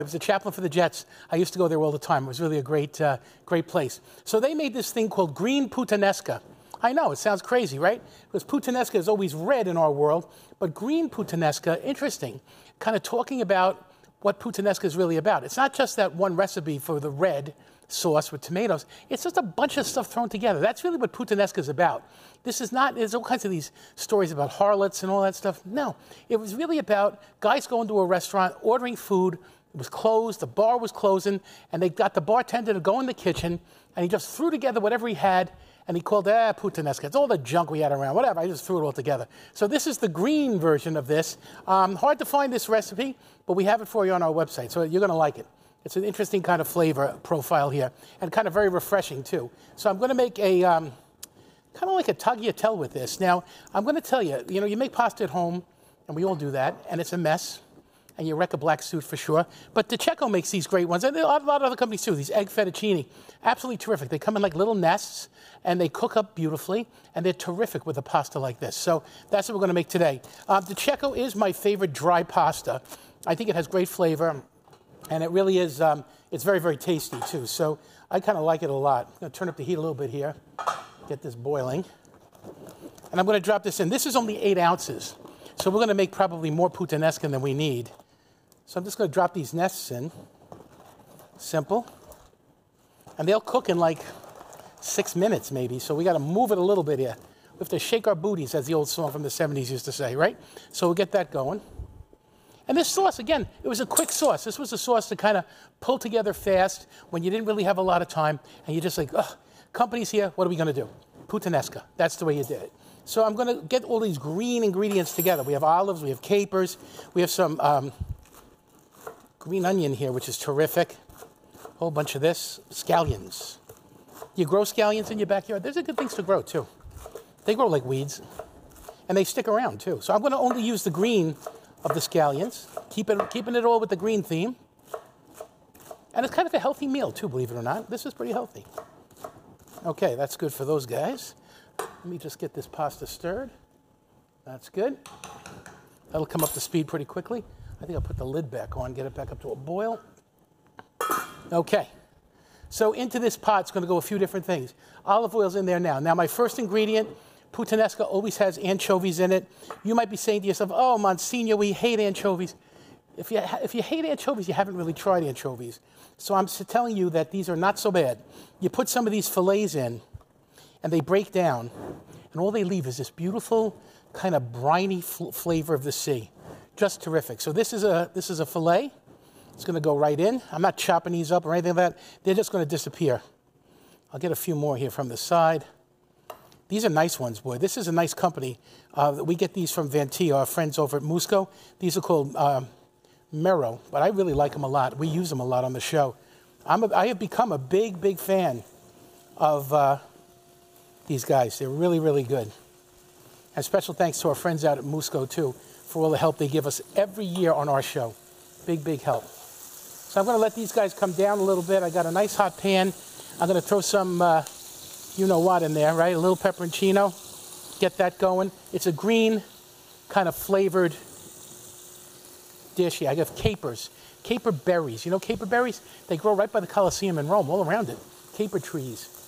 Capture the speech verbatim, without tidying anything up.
I was a chaplain for the Jets. I used to go there all the time. It was really a great, uh, great place. So they made this thing called green puttanesca. I know, it sounds crazy, right? Because puttanesca is always red in our world, but green puttanesca, interesting, kind of talking about what puttanesca is really about. It's not just that one recipe for the red sauce with tomatoes. It's just a bunch of stuff thrown together. That's really what puttanesca is about. This is not, there's all kinds of these stories about harlots and all that stuff. No, it was really about guys going to a restaurant, ordering food. It was closed, the bar was closing, and they got the bartender to go in the kitchen, and he just threw together whatever he had, and he called it, ah, puttanesca. It's all the junk we had around, whatever, I just threw it all together. So this is the green version of this. Um, hard to find this recipe, but we have it for you on our website, so you're gonna like it. It's an interesting kind of flavor profile here, and kind of very refreshing too. So I'm gonna make a, um, kind of like a tagliatelle with this. Now, I'm gonna tell you, you know, you make pasta at home, and we all do that, and it's a mess. And you wreck a black suit for sure. But DiCecco makes these great ones. And a lot, a lot of other companies too, these egg fettuccine. Absolutely terrific. They come in like little nests, and they cook up beautifully, and they're terrific with a pasta like this. So that's what we're going to make today. Uh, DiCecco is my favorite dry pasta. I think it has great flavor, and it really is, um, it's very, very tasty too. So I kind of like it a lot. I'm going to turn up the heat a little bit here, get this boiling. And I'm going to drop this in. This is only eight ounces. So we're going to make probably more puttanesca than we need. So I'm just going to drop these nests in. Simple. And they'll cook in like six minutes maybe, so we got to move it a little bit here. We have to shake our booties, as the old song from the seventies used to say, right? So we'll get that going. And this sauce, again, it was a quick sauce. This was a sauce to kind of pull together fast when you didn't really have a lot of time, and you're just like, ugh, company's here, what are we going to do? Puttanesca. That's the way you did it. So I'm going to get all these green ingredients together. We have olives, we have capers, we have some um, green onion here, which is terrific. A whole bunch of this. Scallions. You grow scallions in your backyard? Those are good things to grow, too. They grow like weeds. And they stick around, too. So I'm going to only use the green of the scallions, keep it, keeping it all with the green theme. And it's kind of a healthy meal, too, believe it or not. This is pretty healthy. Okay, that's good for those guys. Let me just get this pasta stirred. That's good. That'll come up to speed pretty quickly. I think I'll put the lid back on, get it back up to a boil. Okay. So into this pot, it's going to go a few different things. Olive oil's in there now. Now, my first ingredient, puttanesca, always has anchovies in it. You might be saying to yourself, oh, Monsignor, we hate anchovies. If you, if you hate anchovies, you haven't really tried anchovies. So I'm telling you that these are not so bad. You put some of these fillets in, and they break down, and all they leave is this beautiful kind of briny fl flavor of the sea. Just terrific. So this is a, this is a fillet. It's going to go right in. I'm not chopping these up or anything like that. They're just going to disappear. I'll get a few more here from the side. These are nice ones, boy. This is a nice company. Uh, we get these from Vantia, our friends over at Musco. These are called uh, Mero, but I really like them a lot. We use them a lot on the show. I'm a, I have become a big, big fan of uh, these guys. They're really, really good. And special thanks to our friends out at Musco, too, for all the help they give us every year on our show. Big, big help. So I'm going to let these guys come down a little bit. I got a nice hot pan. I'm going to throw some, uh, you-know-what in there, right? A little pepperoncino. Get that going. It's a green, kind of flavored dish here. I got capers. Caper berries. You know caper berries? They grow right by the Colosseum in Rome, all around it. Caper trees.